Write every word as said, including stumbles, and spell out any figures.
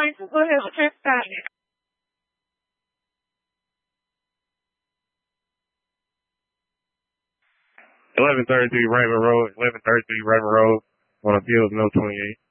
Go ahead, okay, stop. eleven thirty-three Raven Road, eleven thirty-three Raven Road, on appeals, no twenty-eight.